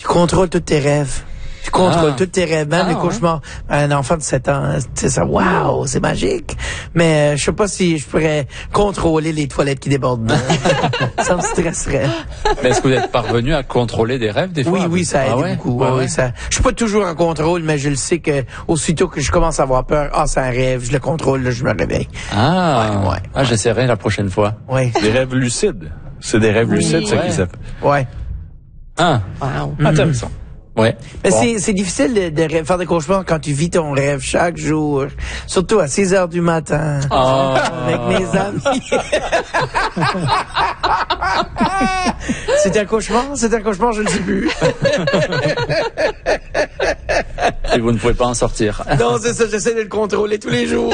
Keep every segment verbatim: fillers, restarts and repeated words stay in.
contrôles tous tes rêves. Tu contrôles Ah. tous tes rêves, même Ah, les ouais. cauchemars. Un enfant de sept ans, c'est ça, waouh, c'est magique. Mais euh, je sais pas si je pourrais contrôler les toilettes qui débordent. Ça me stresserait. Mais est-ce que vous êtes parvenu à contrôler des rêves des fois? Oui, oui, ça aide Ah ouais? beaucoup. Ouais, Oui, ouais. oui, ça. Je suis pas toujours en contrôle, mais je le sais que aussitôt que je commence à avoir peur, ah, c'est un rêve, je le contrôle, là, je me réveille. Ah, Ouais, ouais, ah, j'essaierai la prochaine fois. Oui. Des rêves lucides. C'est des rêves Oui, lucides, ce ouais. qui s'appelle. Ouais. Ah, Wow. Intéressant. ouais. Mais Bon. c'est, c'est difficile de, de rê- faire des cauchemars quand tu vis ton rêve chaque jour. Surtout à six heures du matin. Oh. Avec mes amis. C'est un cauchemar? C'est un cauchemar, je ne sais plus. Et vous ne pouvez pas en sortir. Non, c'est ça, j'essaie de le contrôler tous les jours.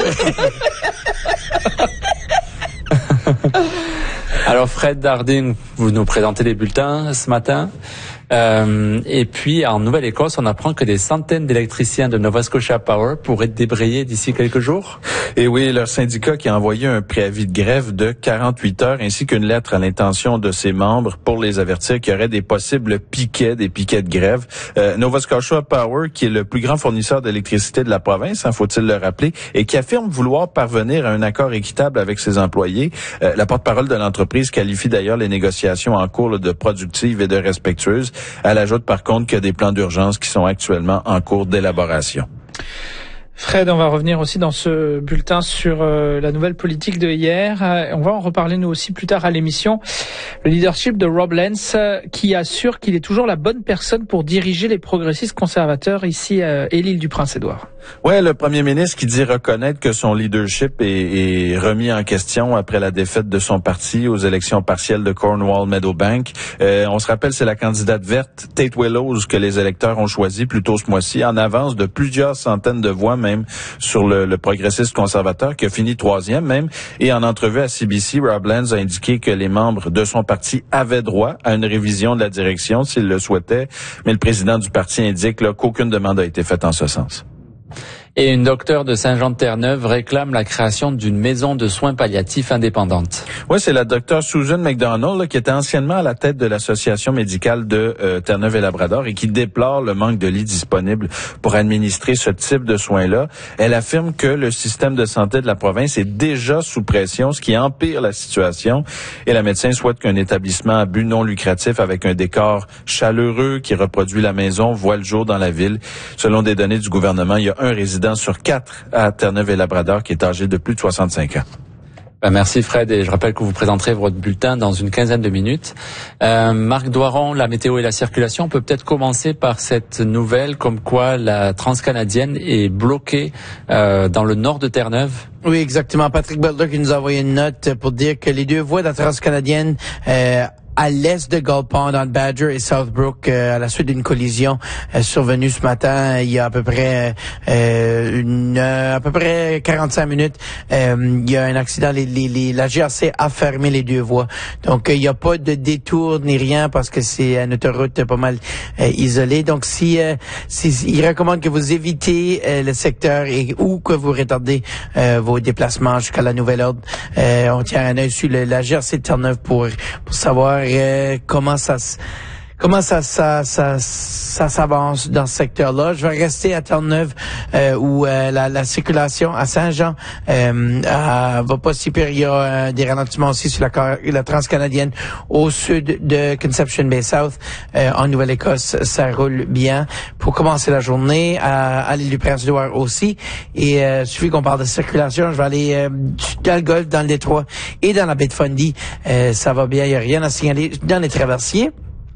Alors Fred Darding, vous nous présentez les bulletins ce matin. Euh, et puis en Nouvelle-Écosse, on apprend que des centaines d'électriciens de Nova Scotia Power pourraient débrayer d'ici quelques jours. Et oui, leur syndicat qui a envoyé un préavis de grève de quarante-huit heures ainsi qu'une lettre à l'intention de ses membres pour les avertir qu'il y aurait des possibles piquets, des piquets de grève. Euh, Nova Scotia Power, qui est le plus grand fournisseur d'électricité de la province, hein, faut-il le rappeler, et qui affirme vouloir parvenir à un accord équitable avec ses employés. Euh, la porte-parole de l'entreprise qualifie d'ailleurs les négociations en cours là, de productives et de respectueuses. Elle ajoute par contre qu'il y a des plans d'urgence qui sont actuellement en cours d'élaboration. Fred, on va revenir aussi dans ce bulletin sur euh, la nouvelle politique de hier. Euh, on va en reparler nous aussi plus tard à l'émission. Le leadership de Rob Lance euh, qui assure qu'il est toujours la bonne personne pour diriger les progressistes conservateurs ici euh, et l'île du Prince-Édouard. Ouais, le premier ministre qui dit reconnaître que son leadership est, est remis en question après la défaite de son parti aux élections partielles de Cornwall-Meadowbank. Euh, on se rappelle, c'est la candidate verte Tate Willows que les électeurs ont choisi plus tôt ce mois-ci, en avance de plusieurs centaines de voix même sur le, le progressiste conservateur qui a fini troisième même. Et en entrevue à C B C, Rob Lance a indiqué que les membres de son parti avaient droit à une révision de la direction s'ils le souhaitaient, mais le président du parti indique là, qu'aucune demande a été faite en ce sens. Et une docteure de Saint-Jean-de-Terre-Neuve réclame la création d'une maison de soins palliatifs indépendante. Oui, c'est la docteure Susan McDonald là, qui était anciennement à la tête de l'association médicale de euh, Terre-Neuve et Labrador et qui déplore le manque de lits disponibles pour administrer ce type de soins-là. Elle affirme que le système de santé de la province est déjà sous pression, ce qui empire la situation. Et la médecin souhaite qu'un établissement à but non lucratif avec un décor chaleureux qui reproduit la maison voit le jour dans la ville. Selon des données du gouvernement, il y a un résident sur quatre à Terre-Neuve et Labrador qui est âgé de plus de soixante-cinq ans. Ben merci Fred, et je rappelle que vous présenterez votre bulletin dans une quinzaine de minutes. Euh, Marc Doiron, la météo et la circulation, on peut peut-être commencer par cette nouvelle comme quoi la transcanadienne est bloquée euh, dans le nord de Terre-Neuve. Oui, exactement. Patrick Butler qui nous a envoyé une note pour dire que les deux voies de la transcanadienne euh, à l'est de Gull Pond, entre Badger et Southbrook, euh, à la suite d'une collision euh, survenue ce matin, il y a à peu près euh, une euh, à peu près quarante-cinq minutes. Euh, il y a un accident. Les, les, les, la G R C a fermé les deux voies. Donc, euh, il n'y a pas de détour ni rien parce que c'est une autoroute pas mal euh, isolée. Donc, si, euh, si, il recommande que vous évitez euh, le secteur et ou que vous retardez euh, vos déplacements jusqu'à la nouvelle ordre. Euh, on tient un œil sur le, la G R C de Terre-Neuve pour, pour savoir Euh, comment ça se Comment ça, ça, ça, ça s'avance dans ce secteur-là? Je vais rester à Terre-Neuve, euh, où euh, la, la circulation à Saint-Jean euh, euh, va pas si pire. Il y a euh, des ralentissements aussi sur la, la transcanadienne au sud de Conception Bay South, euh, en Nouvelle-Écosse. Ça roule bien pour commencer la journée. À, à l'île du Prince-Édouard aussi. Et euh, suffit qu'on parle de circulation, je vais aller euh, dans le Golfe, dans le Détroit et dans la baie de Fundy. Euh, ça va bien, il n'y a rien à signaler dans les traversiers.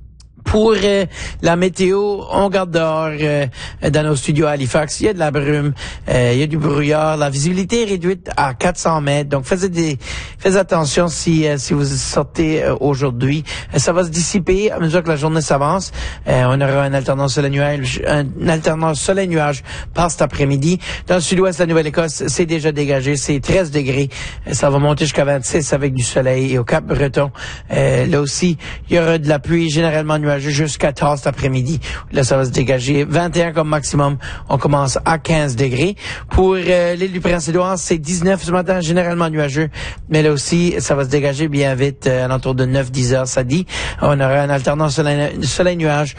Pour euh, la météo, on garde dehors euh, dans nos studios à Halifax. Il y a de la brume, euh, il y a du brouillard. La visibilité est réduite à quatre cents mètres. Donc, faites, des, faites attention si, euh, si vous sortez euh, aujourd'hui. Euh, ça va se dissiper à mesure que la journée s'avance. Euh, on aura un alternance soleil-nuage, un alternance soleil-nuage par cet après-midi. Dans le sud-ouest de la Nouvelle-Écosse, c'est déjà dégagé. C'est treize degrés. Euh, ça va monter jusqu'à vingt-six avec du soleil. Et au Cap-Breton, euh, là aussi, il y aura de la pluie généralement nuageuse jusqu'à quatorze cet après-midi. Là, ça va se dégager. vingt et un comme maximum. On commence à quinze degrés. Pour euh, l'île du Prince-Édouard, c'est dix-neuf ce matin, généralement nuageux. Mais là aussi, ça va se dégager bien vite, euh, à l'entour de neuf dix heures, ça dit. On aura un alternance soleil-nuage